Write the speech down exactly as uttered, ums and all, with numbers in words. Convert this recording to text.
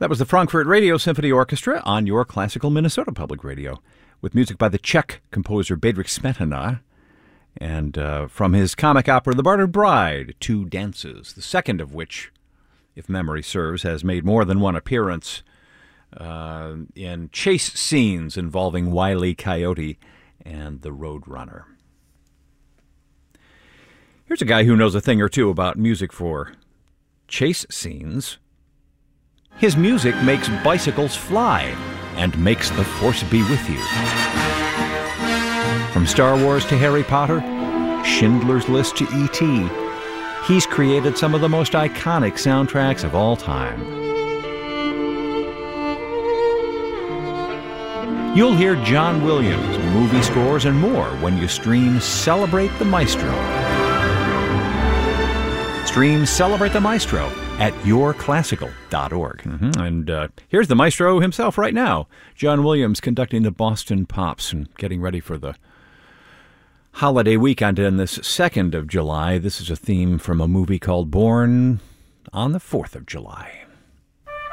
That was the Frankfurt Radio Symphony Orchestra on your classical Minnesota Public Radio, with music by the Czech composer Bedřich Smetana, and uh, from his comic opera The Bartered Bride, Two Dances, the second of which, if memory serves, has made more than one appearance uh, in chase scenes involving Wile E. Coyote and the Roadrunner. Here's a guy who knows a thing or two about music for chase scenes. His music makes bicycles fly and makes the Force be with you. From Star Wars to Harry Potter, Schindler's List to E T, he's created some of the most iconic soundtracks of all time. You'll hear John Williams, movie scores, and more when you stream Celebrate the Maestro. Stream Celebrate the Maestro at your classical dot org. Mm-hmm. And uh, here's the maestro himself right now, John Williams, conducting the Boston Pops and getting ready for the holiday weekend on this second of July. This is a theme from a movie called Born on the fourth of July.